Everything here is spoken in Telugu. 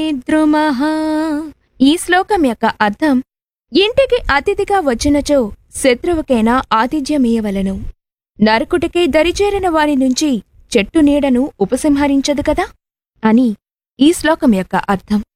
ద్రుమః. ఈ శ్లోకం యొక్క అర్థం ఇంటికి అతిథిగా వచ్చినచో శత్రువుకైనా ఆతిథ్యమీయవలెను. నరకుటికి దరిచేరిన వారి నుంచి చెట్టు నీడను ఉపసంహరించదు కదా అని ఈ శ్లోకం యొక్క అర్థం.